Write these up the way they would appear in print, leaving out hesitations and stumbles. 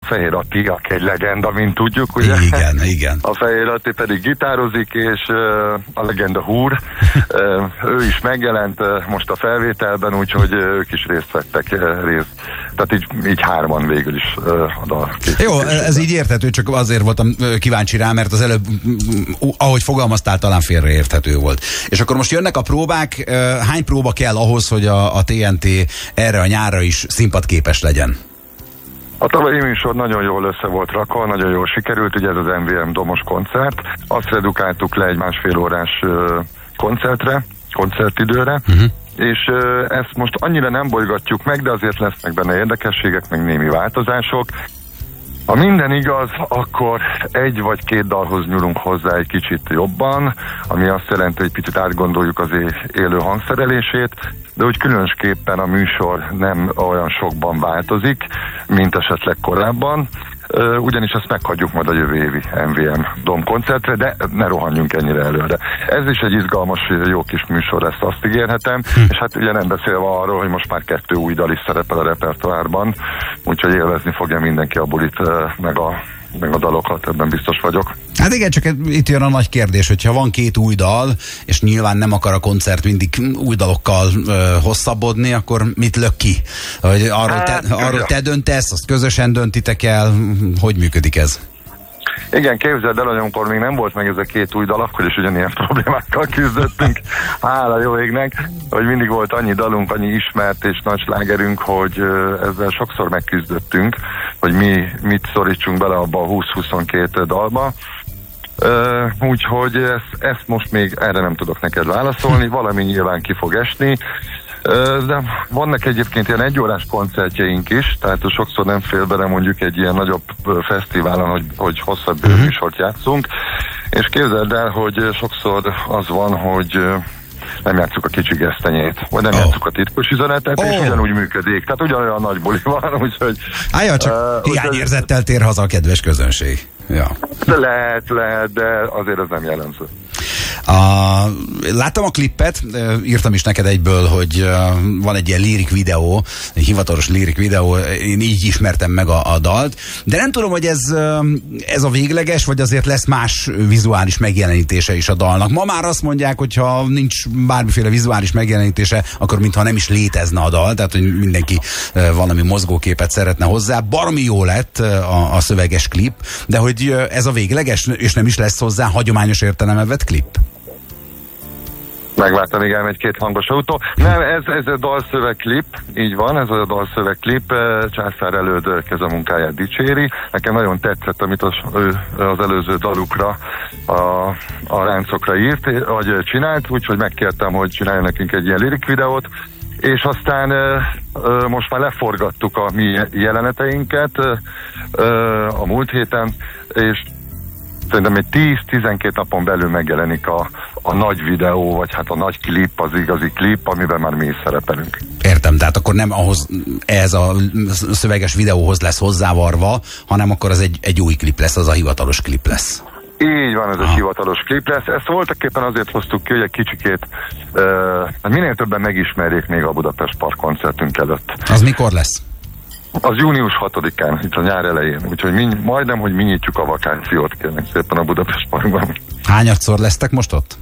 Fehér Atti, aki egy legenda, mint tudjuk, ugye? Igen. A Fehér Atti pedig gitározik, és a legenda húr, ő is megjelent most a felvételben, úgyhogy ők is részt vettek. Tehát így hárman végül is a dal. Jó, ez így érthető, csak azért voltam kíváncsi rá, mert az előbb, ahogy fogalmaztál, talán félreérthető volt. És akkor most jönnek a próbák, hány próba kell ahhoz, hogy a TNT erre a nyárra is színpadképes legyen? A tavalyi műsor nagyon jól össze volt rakva, nagyon jól sikerült, ugye ez az MVM Domos koncert. Azt redukáltuk le egy 1,5 órás koncertidőre, és ezt most annyira nem bolygatjuk meg, de azért lesznek benne érdekességek, meg némi változások. Ha minden igaz, akkor 1 vagy 2 dalhoz nyúlunk hozzá egy kicsit jobban, ami azt jelenti, hogy picit átgondoljuk az élő hangszerelését, de úgy különösképpen a műsor nem olyan sokban változik, mint esetleg korábban, ugyanis ezt meghagyjuk majd a jövő évi MVM Dom koncertre, de ne rohanjunk ennyire előre. Ez is egy izgalmas, jó kis műsor lesz, azt ígérhetem, és hát ugye nem beszélve arról, hogy most már 2 új dal is szerepel a repertoárban, úgyhogy élvezni fogja mindenki a bulit, meg a dalokat, ebben biztos vagyok. Hát igen, csak itt jön a nagy kérdés, hogyha van 2 új dal, és nyilván nem akar a koncert mindig új dalokkal hosszabbodni, akkor mit lök ki? Arról te döntesz, azt közösen döntitek el, hogy működik ez? Igen, képzeld el, hogy amikor még nem volt meg ez a 2 új dal, akkor is ugyanilyen problémákkal küzdöttünk. Hála jó égnek, hogy mindig volt annyi dalunk, annyi ismert és nagy slágerünk, hogy ezzel sokszor megküzdöttünk, hogy mi mit szorítsunk bele abba a 20-22 dalba. Úgyhogy ezt most még erre nem tudok neked válaszolni, valami nyilván ki fog esni. De vannak egyébként ilyen 1 órás koncertjeink is, tehát sokszor nem fél bele mondjuk egy ilyen nagyobb fesztiválon, hogy hosszabb műsort játszunk, és képzeld el, hogy sokszor az van, hogy nem játsszuk a kicsi gesztenyét, vagy nem játsszuk a titkos üzenetet, és ugyanúgy működik. Tehát ugyanolyan nagy buli van, úgyhogy... Csak hiányérzettel tér haza a kedves közönség. Ja. Lehet, de azért ez nem jellemző. Láttam a klippet, írtam is neked egyből, hogy van egy ilyen lírik videó, egy hivatalos lírik videó, én így ismertem meg a dalt, de nem tudom, hogy ez a végleges, vagy azért lesz más vizuális megjelenítése is a dalnak. Ma már azt mondják, hogy ha nincs bármiféle vizuális megjelenítése, akkor mintha nem is létezne a dal, tehát hogy mindenki valami mozgóképet szeretne hozzá. Baromi jó lett a szöveges klip, de hogy ez a végleges, és nem is lesz hozzá hagyományos értelemben vett klip? Megvártam, igen, egy 2 hangos autó. Nem, ez a dalszövegklip, így van, ez a dalszövegklip, Császár Előd kezemunkáját dicséri. Nekem nagyon tetszett, amit az előző dalukra, a ráncokra írt, vagy csinált, úgyhogy megkértem, hogy csináljon nekünk egy ilyen lirik videót, és aztán most már leforgattuk a mi jeleneteinket a múlt héten, és szerintem egy 10-12 napon belül megjelenik a nagy videó, vagy hát a nagy klip, az igazi klip, amiben már mi is szerepelünk. Értem, tehát akkor nem ez a szöveges videóhoz lesz hozzávarva, hanem akkor az egy új klip lesz, az a hivatalos klip lesz. Így van, ez egy hivatalos klip lesz. Ezt voltaképpen azért hoztuk ki, hogy egy kicsikét minél többen megismerjék még a Budapest Park koncertünk előtt. Az mikor lesz? Az június 6-án, itt a nyár elején. Úgyhogy majdnem, hogy mi nyitjuk a vakációt, kérnek szépen a Budapest Parkban. Hányadszor lesztek most ott?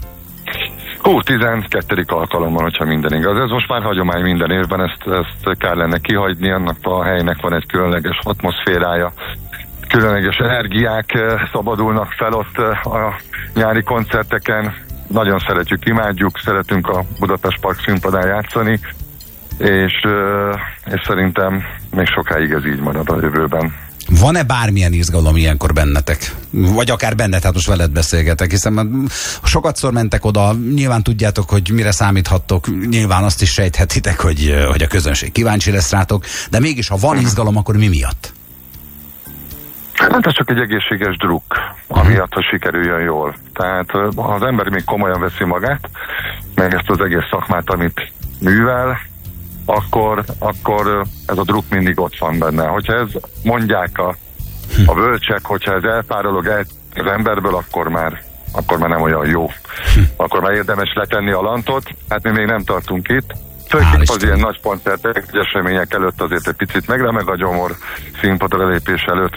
12. alkalommal, hogyha minden igaz. Ez most már hagyomány minden évben, ezt kár lenne kihagyni, annak a helynek van egy különleges atmoszférája, különleges energiák szabadulnak fel ott a nyári koncerteken. Nagyon szeretjük, imádjuk, szeretünk a Budapest Park színpadán játszani, és szerintem még sokáig ez így marad a jövőben. Van-e bármilyen izgalom ilyenkor bennetek? Vagy akár benned, hát most veled beszélgetek, hiszen sokatszor mentek oda, nyilván tudjátok, hogy mire számíthattok, nyilván azt is sejthetitek, hogy a közönség kíváncsi lesz rátok, de mégis, ha van izgalom, akkor mi miatt? Hát ez csak egy egészséges drukk, amiatt, hogy sikerüljön jól. Tehát ha az ember még komolyan veszi magát, meg ezt az egész szakmát, amit művel, akkor ez a drukk mindig ott van benne. Hogyha ez mondják a bölcsek, hogyha ez elpárolog az emberből, akkor már nem olyan jó. Akkor már érdemes letenni a lantot, hát mi még nem tartunk itt. Főképp az ilyen nagy koncertek, események előtt azért egy picit megremeg a gyomor, színpadra lépés előtt,